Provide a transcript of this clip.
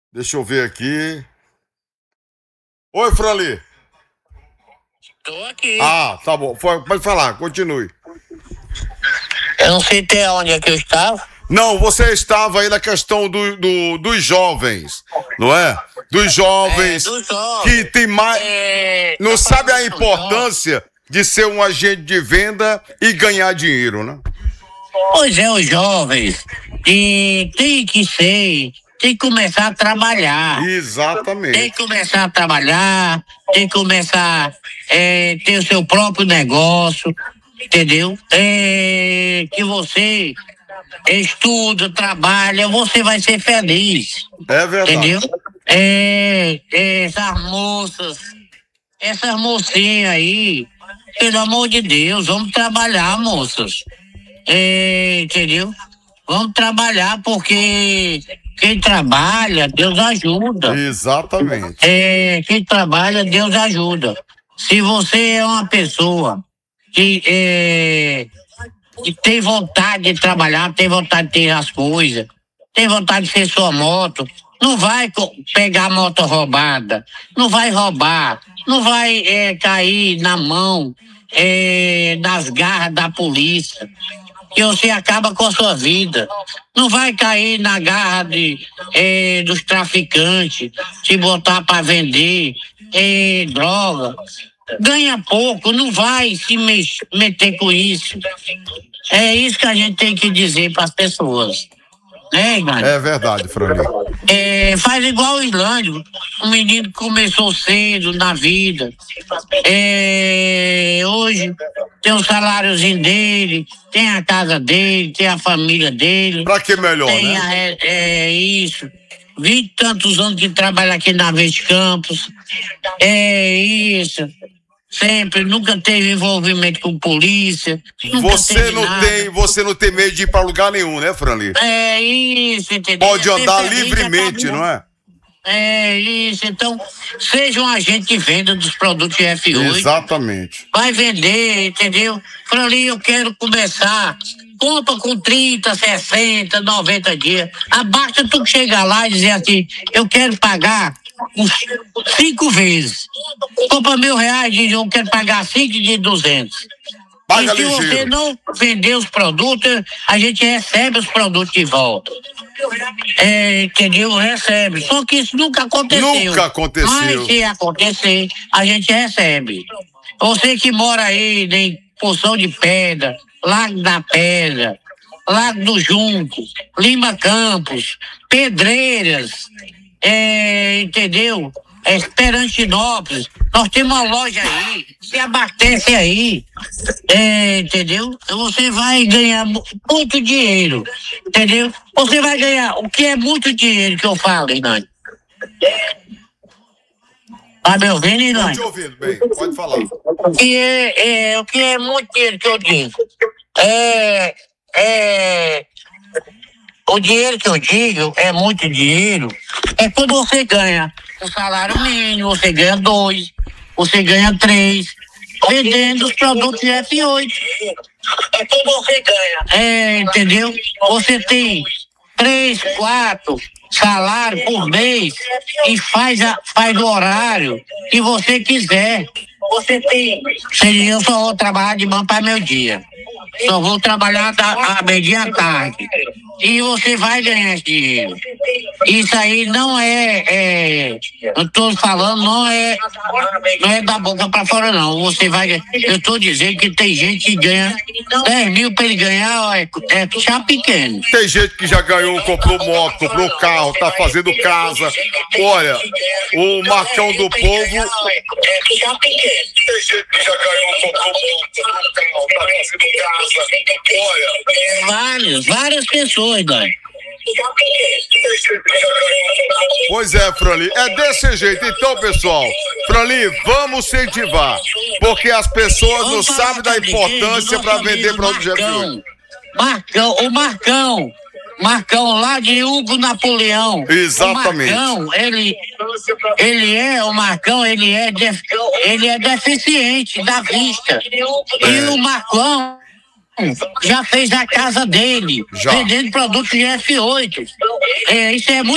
Deixa eu ver aqui. Oi, Franli. Tô aqui. Ah, tá bom. Pode falar, continue. Eu não sei até onde é que eu estava. Não, você estava aí na questão dos jovens, não é? Dos jovens Dos jovens. que tem mais. Não sabe a importância de ser um agente de venda e ganhar dinheiro, né? Pois é, os jovens. E tem que começar a trabalhar. Exatamente. Tem que começar a trabalhar, tem que começar a ter o seu próprio negócio, entendeu? Que você estuda, trabalha, você vai ser feliz. É verdade. Entendeu? Essas mocinhas aí, pelo amor de Deus, vamos trabalhar, moças. Entendeu? Vamos trabalhar porque quem trabalha, Deus ajuda. Exatamente. Quem trabalha, Deus ajuda. Se você é uma pessoa que tem vontade de trabalhar, tem vontade de ter as coisas, tem vontade de ter sua moto, não vai pegar moto roubada, não vai roubar, não vai cair na mão, nas garras da polícia, que você acaba com a sua vida. Não vai cair na garra dos traficantes, se botar para vender droga. Ganha pouco, não vai se meter com isso. É isso que a gente tem que dizer para as pessoas. É verdade, Franli. Faz igual o Islândio, um menino que começou cedo na vida. Hoje tem o saláriozinho dele, tem a casa dele, tem a família dele. Pra que melhor, tem né? Isso. 20 e tantos anos que trabalha aqui na Verde Campos. Isso. Sempre, nunca teve envolvimento com polícia. Você não tem medo de ir pra lugar nenhum, né, Franli? Isso, entendeu? Pode andar livremente, não é? Isso. Então, seja um agente de venda dos produtos F8. Exatamente. Vai vender, entendeu? Franli, eu quero começar. Compra com 30, 60, 90 dias. Abaixa tu chegar lá e dizer assim, eu quero pagar 5 vezes. Compra R$1.000, diz eu quero pagar 5 de 200. Paga e se ligeiro. você não vender os produtos, a gente recebe os produtos de volta. Entendeu? Recebe. Só que isso nunca aconteceu. Nunca aconteceu. Mas se acontecer, a gente recebe. Você que mora aí em Poção de Pedra, Lago da Pedra, Lago do Junco, Lima Campos, Pedreiras, entendeu? Esperantinópolis, nós temos uma loja aí, se abastece aí, entendeu? Você vai ganhar muito dinheiro, entendeu? Você vai ganhar, o que é muito dinheiro que eu falo, Inani? Tá me ouvindo, Inani? Tô te ouvindo, bem, pode falar. O que é muito dinheiro que eu digo? O dinheiro que eu digo é muito dinheiro. É quando você ganha um salário mínimo, você ganha 2, você ganha 3, vendendo os produtos de F8. É quando você ganha. Entendeu? Você tem 3, 4 salários por mês e faz o horário que você quiser. Eu só vou trabalhar de manhã para meu dia. Só vou trabalhar a meio-dia à tarde. E você vai ganhar esse dinheiro. Isso aí não eu estou falando, não é da boca para fora, não. Você vai ganhar. Eu estou dizendo que tem gente que ganha 10 mil para ele ganhar, é chá pequeno. Tem gente que já ganhou, comprou moto, comprou carro, tá fazendo casa. Olha, o Marcão do Povo. Tem gente que já ganhou, comprou moto, comprou carro, tá fazendo casa. Olha, várias pessoas, Dani. Pois é, Franli, é desse jeito. Então, pessoal, Franli, vamos incentivar, porque as pessoas não sabem da importância para vender produtos de F8. Marcão lá de Hugo Napoleão. Exatamente. O Marcão, ele é deficiente da vista. E o Marcão já fez a casa dele, vendendo produtos de F8. Isso é muito